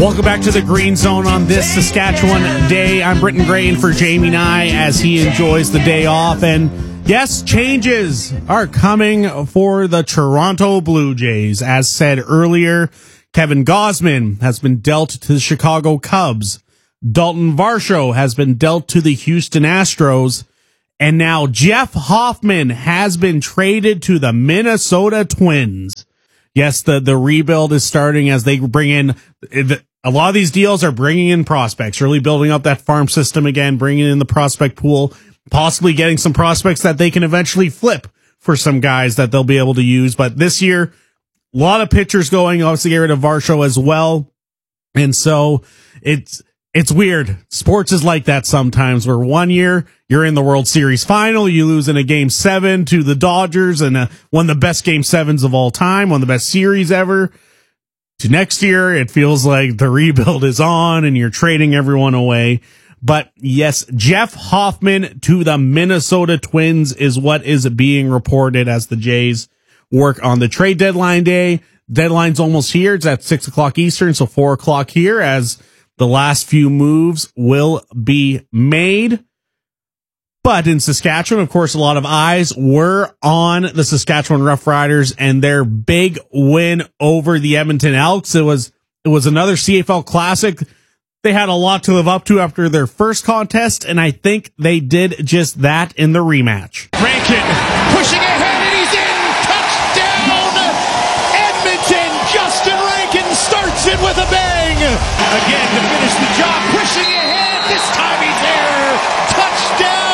Welcome back to the Green Zone on this Saskatchewan day. I'm Britton Gray in for Jamie Nye as he enjoys the day off. And yes, changes are coming for the Toronto Blue Jays. As said earlier, Kevin Gausman has been dealt to the Chicago Cubs. Dalton Varsho has been dealt to the Houston Astros. And now Jeff Hoffman has been traded to the Minnesota Twins. Yes, the rebuild is starting as they bring in a lot of these deals are bringing in prospects, really building up that farm system again, bringing in the prospect pool, possibly getting some prospects that they can eventually flip for some guys that they'll be able to use. But this year, a lot of pitchers going, obviously get rid of Varsho as well. And so it's weird. Sports is like that sometimes, where one year you're in the World Series final, you lose in a Game 7 to the Dodgers, and one of the best Game 7s of all time, one of the best series ever. To next year, it feels like the rebuild is on and you're trading everyone away. But yes, Jeff Hoffman to the Minnesota Twins is what is being reported as the Jays work on the trade deadline day. Deadline's almost here. It's at 6 o'clock Eastern, so 4 o'clock here, as the last few moves will be made. But in Saskatchewan, of course, a lot of eyes were on the Saskatchewan Roughriders and their big win over the Edmonton Elks. It was another CFL Classic. They had a lot to live up to after their first contest, and I think they did just that in the rematch. Rankin pushing ahead, and he's in! Touchdown! Edmonton! Justin Rankin starts it with a bang! Again to finish the job, pushing ahead. This time he's there! Touchdown!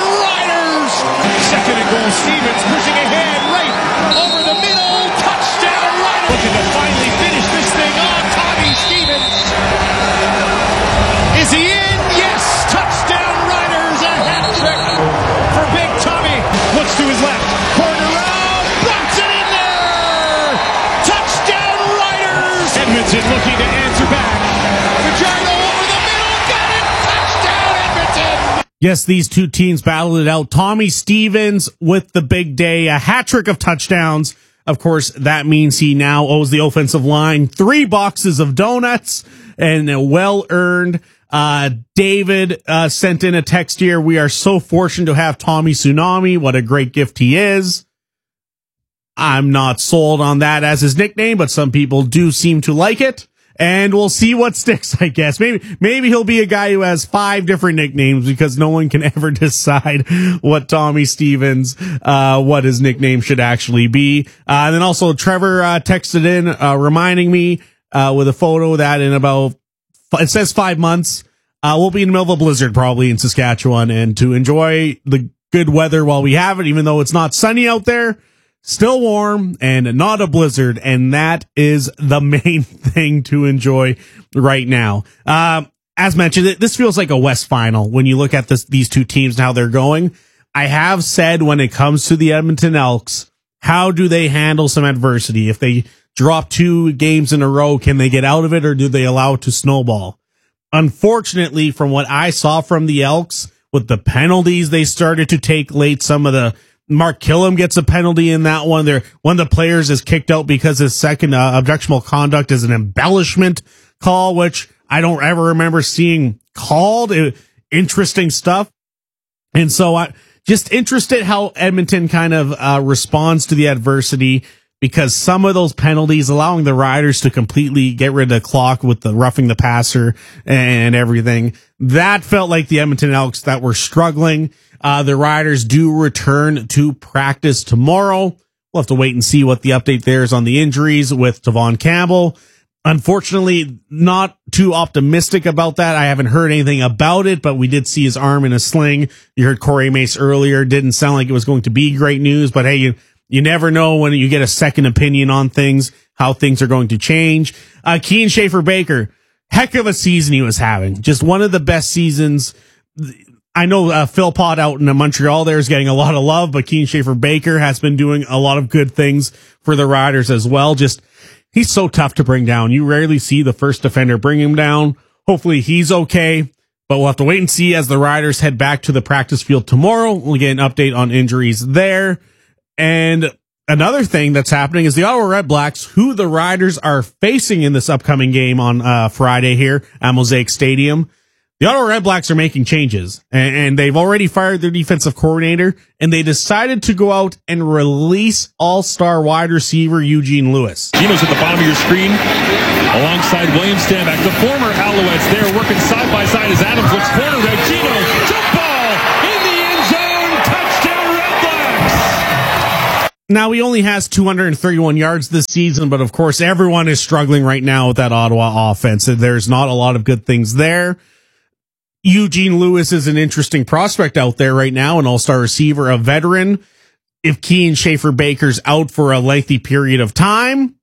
Second and goal, Stevens pushing ahead, right over the middle, touchdown, right. Looking to finally finish this thing on Tommy Stevens. Is he in? Yes, touchdown, Riders, a hat trick for Big Tommy. Looks to his left, corner route, bumps it in there. Touchdown, Riders. Edmonton looking to answer back. Fajardo over the middle, got it, touchdown, Edmonton. Yes, these two teams battled it out. Tommy Stevens with the big day, a hat trick of touchdowns. Of course, that means he now owes the offensive line 3 boxes of donuts, and well earned. David sent in a text here. We are so fortunate to have Tommy Tsunami. What a great gift he is. I'm not sold on that as his nickname, but some people do seem to like it. And we'll see what sticks, I guess. Maybe he'll be a guy who has 5 different nicknames, because no one can ever decide what Tommy Stevens, what his nickname should actually be. And then also Trevor, texted in, reminding me, with a photo that in about, it says 5 months, we'll be in the middle of a blizzard probably in Saskatchewan, and to enjoy the good weather while we have it, even though it's not sunny out there. Still warm and not a blizzard, and that is the main thing to enjoy right now. As mentioned, this feels like a West final when you look at these two teams and how they're going. I have said when it comes to the Edmonton Elks, how do they handle some adversity? If they drop 2 games in a row, can they get out of it, or do they allow it to snowball? Unfortunately, from what I saw from the Elks, with the penalties they started to take late, some of the Mark Killam gets a penalty in that one. One of the players is kicked out because his second objectionable conduct is an embellishment call, which I don't ever remember seeing called. Interesting stuff. And so I just interested how Edmonton kind of responds to the adversity, because some of those penalties, allowing the Riders to completely get rid of the clock with the roughing the passer and everything, that felt like the Edmonton Elks that were struggling. The Riders do return to practice tomorrow. We'll have to wait and see what the update there is on the injuries with Tavon Campbell. Unfortunately, not too optimistic about that. I haven't heard anything about it, but we did see his arm in a sling. You heard Corey Mace earlier. Didn't sound like it was going to be great news, but hey, you never know when you get a second opinion on things, how things are going to change. Kean Schaefer-Baker, heck of a season he was having. Just one of the best seasons. I know Phil Pott out in Montreal there is getting a lot of love, but Kean Schaefer-Baker has been doing a lot of good things for the Riders as well. Just, he's so tough to bring down. You rarely see the first defender bring him down. Hopefully he's okay, but we'll have to wait and see as the Riders head back to the practice field tomorrow. We'll get an update on injuries there. And another thing that's happening is the Ottawa Redblacks, who the Riders are facing in this upcoming game on Friday here at Mosaic Stadium. The Ottawa Redblacks are making changes, and they've already fired their defensive coordinator, and they decided to go out and release all-star wide receiver Eugene Lewis. Gino's at the bottom of your screen alongside William Stanback. The former Alouettes there working side by side as Adams looks corner right. Gino, jump ball in the end zone. Touchdown Redblacks. Now, he only has 231 yards this season, but of course, everyone is struggling right now with that Ottawa offense. There's not a lot of good things there. Eugene Lewis is an interesting prospect out there right now, an all-star receiver, a veteran. If Kean Schaefer-Baker's out for a lengthy period of time,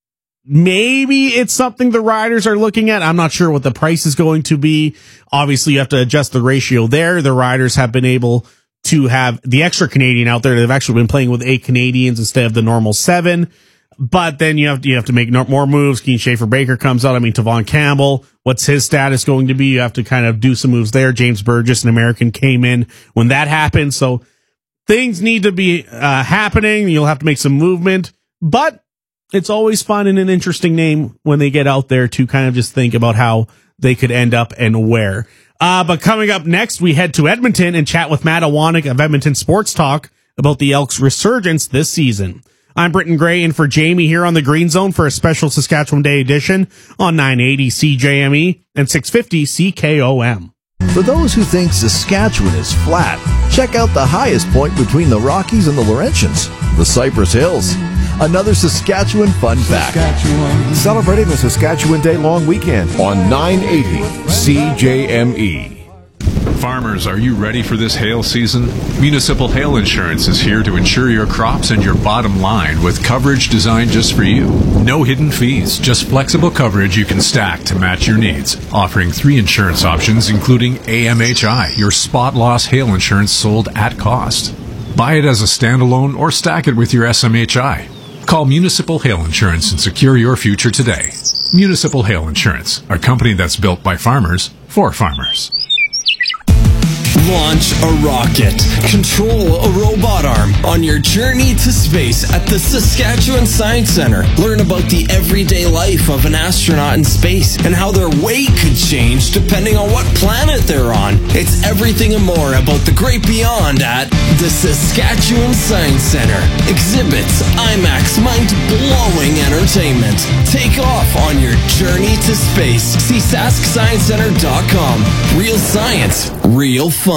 maybe it's something the Riders are looking at. I'm not sure what the price is going to be. Obviously, you have to adjust the ratio there. The Riders have been able to have the extra Canadian out there. They've actually been playing with 8 Canadians instead of the normal 7. But then you have to make more moves. Kean Schaefer-Baker comes out. I mean, Tavon Campbell, what's his status going to be? You have to kind of do some moves there. James Burgess, an American, came in when that happened. So things need to be happening. You'll have to make some movement. But it's always fun and an interesting name when they get out there to kind of just think about how they could end up and where. But coming up next, we head to Edmonton and chat with Matt Awanek of Edmonton Sports Talk about the Elks' resurgence this season. I'm Britton Gray in for Jamie here on the Green Zone for a special Saskatchewan Day edition on 980 CJME and 650 CKOM. For those who think Saskatchewan is flat, check out the highest point between the Rockies and the Laurentians, the Cypress Hills. Another Saskatchewan fun fact. Celebrating the Saskatchewan Day long weekend On 980 CJME. Farmers, are you ready for this hail season? Municipal Hail Insurance is here to insure your crops and your bottom line with coverage designed just for you. No hidden fees, just flexible coverage you can stack to match your needs. Offering 3 insurance options, including AMHI, your spot loss hail insurance sold at cost. Buy it as a standalone or stack it with your SMHI. Call Municipal Hail Insurance and secure your future today. Municipal Hail Insurance, a company that's built by farmers for farmers. Launch a rocket. Control a robot arm on your journey to space at the Saskatchewan Science Centre. Learn about the everyday life of an astronaut in space and how their weight could change depending on what planet they're on. It's everything and more about the great beyond at the Saskatchewan Science Centre. Exhibits, IMAX, mind-blowing entertainment. Take off on your journey to space. See SaskScienceCenter.com. Real science, real fun.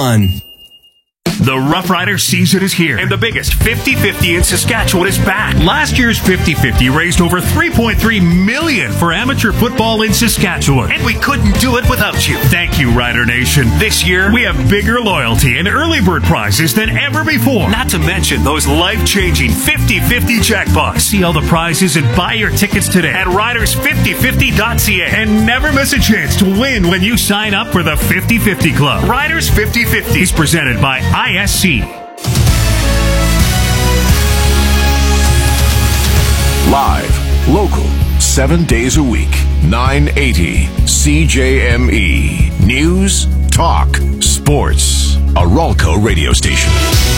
The Rough Rider season is here, and the biggest 50-50 in Saskatchewan is back. Last year's 50-50 raised over $3.3 million for amateur football in Saskatchewan, and we couldn't do it without you. Thank you, Rider Nation. This year, we have bigger loyalty and early bird prizes than ever before. Not to mention those life-changing 50-50 jackpots. See all the prizes and buy your tickets today at riders5050.ca, and never miss a chance to win when you sign up for the 50-50 Club. Riders 50-50 is presented by ISC. live, local, 7 days a week. 980 CJME. News, talk, sports. A Ralco radio station.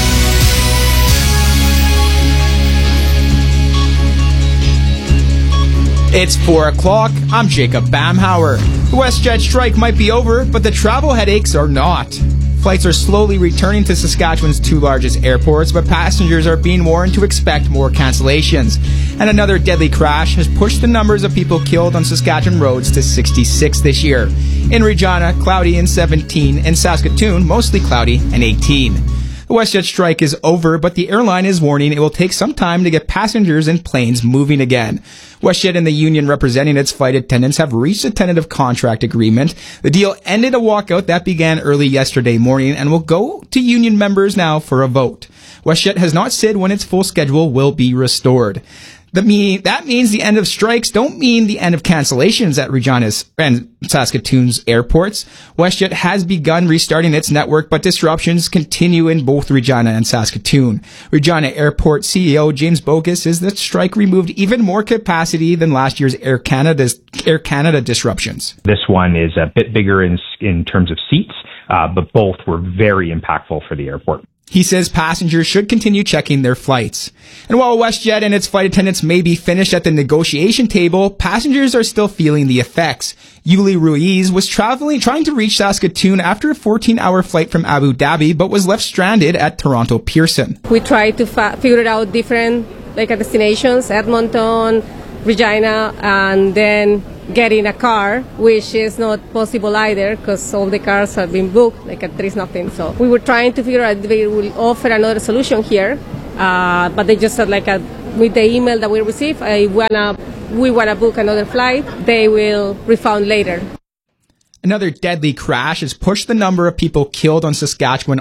It's 4 o'clock. I'm Jacob Bamhauer. The WestJet strike might be over, but the travel headaches are not. Flights are slowly returning to Saskatchewan's 2 largest airports, but passengers are being warned to expect more cancellations. And another deadly crash has pushed the numbers of people killed on Saskatchewan roads to 66 this year. In Regina, cloudy and 17. In Saskatoon, mostly cloudy and 18. The WestJet strike is over, but the airline is warning it will take some time to get passengers and planes moving again. WestJet and the union representing its flight attendants have reached a tentative contract agreement. The deal ended a walkout that began early yesterday morning and will go to union members now for a vote. WestJet has not said when its full schedule will be restored. That means the end of strikes don't mean the end of cancellations at Regina's and Saskatoon's airports. WestJet has begun restarting its network, but disruptions continue in both Regina and Saskatoon. Regina Airport CEO James Bogus says that strike removed even more capacity than last year's Air Canada disruptions. This one is a bit bigger in terms of seats, but both were very impactful for the airport. He says passengers should continue checking their flights. And while WestJet and its flight attendants may be finished at the negotiation table, passengers are still feeling the effects. Yuli Ruiz was trying to reach Saskatoon after a 14-hour flight from Abu Dhabi, but was left stranded at Toronto Pearson. We tried to figure out different destinations, Edmonton, Regina, and then getting a car, which is not possible either because all the cars have been booked, there is nothing. So we were trying to figure out if they will offer another solution here, but they just said with the email that we received, we wanna book another flight, they will refund later. Another deadly crash has pushed the number of people killed on Saskatchewan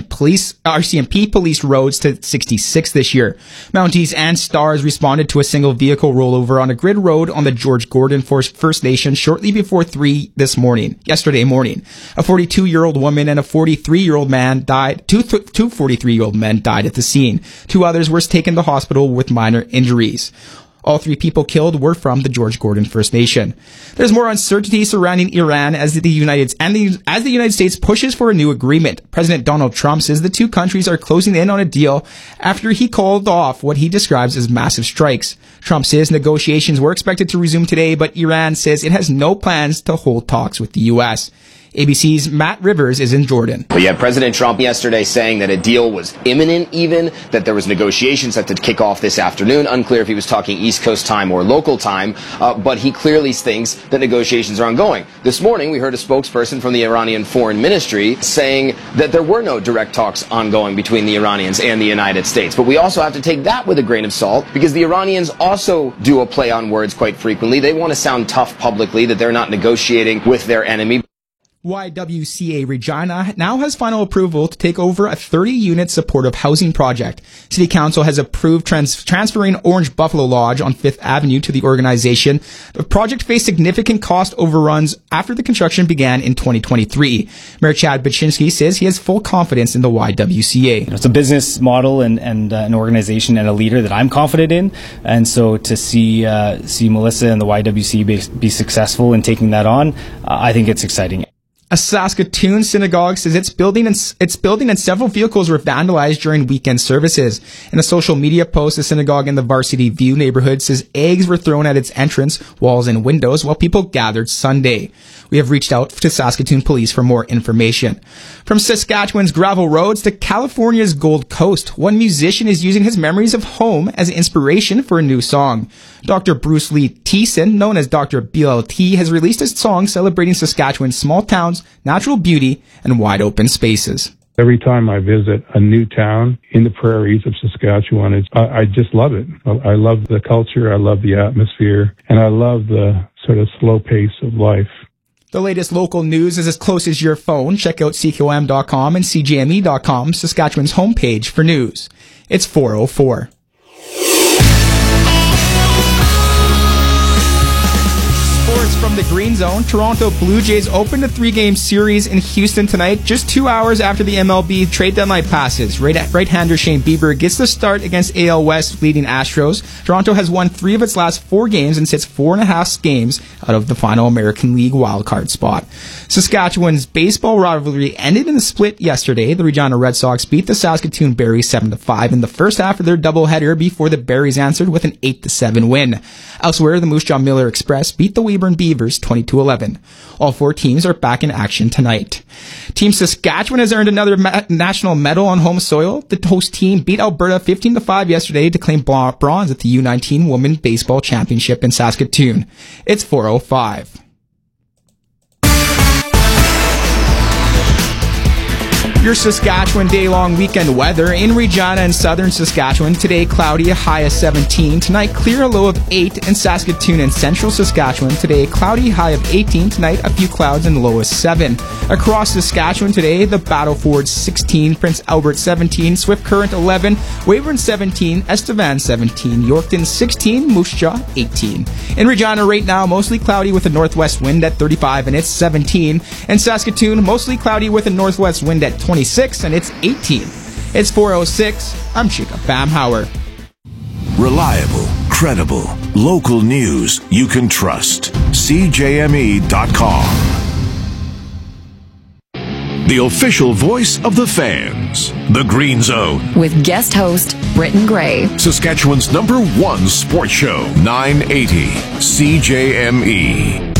RCMP police roads to 66 this year. Mounties and Stars responded to a single vehicle rollover on a grid road on the George Gordon First Nation shortly before 3 yesterday morning. A 42-year-old woman and a 43-year-old man died. Two 43-year-old men died at the scene. 2 others were taken to hospital with minor injuries. All 3 people killed were from the George Gordon First Nation. There's more uncertainty surrounding Iran as the United States pushes for a new agreement. President Donald Trump says the 2 countries are closing in on a deal after he called off what he describes as massive strikes. Trump says negotiations were expected to resume today, but Iran says it has no plans to hold talks with the U.S. ABC's Matt Rivers is in Jordan. But yeah, President Trump yesterday saying that a deal was imminent even, that there was negotiations that would kick off this afternoon. Unclear if he was talking East Coast time or local time, but he clearly thinks that negotiations are ongoing. This morning, we heard a spokesperson from the Iranian Foreign Ministry saying that there were no direct talks ongoing between the Iranians and the United States. But we also have to take that with a grain of salt because the Iranians also do a play on words quite frequently. They want to sound tough publicly, that they're not negotiating with their enemy. YWCA Regina now has final approval to take over a 30-unit supportive housing project. City Council has approved transferring Orange Buffalo Lodge on 5th Avenue to the organization. The project faced significant cost overruns after the construction began in 2023. Mayor Chad Baczynski says he has full confidence in the YWCA. It's a business model and an organization and a leader that I'm confident in. And so to see Melissa and the YWCA be successful in taking that on, I think it's exciting. A Saskatoon synagogue says its building and several vehicles were vandalized during weekend services. In a social media post, the synagogue in the Varsity View neighborhood says eggs were thrown at its entrance, walls, and windows while people gathered Sunday. We have reached out to Saskatoon police for more information. From Saskatchewan's gravel roads to California's Gold Coast, one musician is using his memories of home as inspiration for a new song. Dr. Bruce Lee Thiessen, known as Dr. BLT, has released a song celebrating Saskatchewan's small towns, natural beauty, and wide open spaces. Every time I visit a new town in the prairies of Saskatchewan, I just love it. I love the culture, I love the atmosphere, and I love the sort of slow pace of life. The latest local news is as close as your phone. Check out CKOM.com and CJME.com, Saskatchewan's homepage for news. It's 4:04. Sports from the Green Zone. Toronto Blue Jays opened a 3-game series in Houston tonight, just 2 hours after the MLB trade deadline passes. Right-hander Shane Bieber gets the start against AL West leading Astros. Toronto has won 3 of its last 4 games and sits 4.5 games out of the final American League wildcard spot. Saskatchewan's baseball rivalry ended in a split yesterday. The Regina Red Sox beat the Saskatoon Berries 7-5 in the first half of their doubleheader before the Berries answered with an 8-7 win. Elsewhere, the Moose Jaw Miller Express beat the Weyburn Beavers 20-11. All 4 teams are back in action tonight. Team Saskatchewan has earned another national medal on home soil. The host team beat Alberta 15-5 yesterday to claim bronze at the U19 Women's Baseball Championship in Saskatoon. It's 4:05. Your Saskatchewan day-long weekend weather. In Regina and southern Saskatchewan, today cloudy, a high of 17. Tonight clear, a low of 8. In Saskatoon and central Saskatchewan, today cloudy, high of 18. Tonight a few clouds and low of 7. Across Saskatchewan today, the Battleford 16, Prince Albert 17, Swift Current 11, Weyburn 17, Estevan 17, Yorkton 16, Moose Jaw 18. In Regina right now, mostly cloudy with a northwest wind at 35 and it's 17. In Saskatoon, mostly cloudy with a northwest wind at 26 and it's 18. It's 4:06. I'm Jacob Bamhauer. Reliable, credible, local news you can trust. CJME.com. the official voice of the fans. The Green Zone. With guest host Britton Gray. Saskatchewan's #1 sports show, 980 CJME.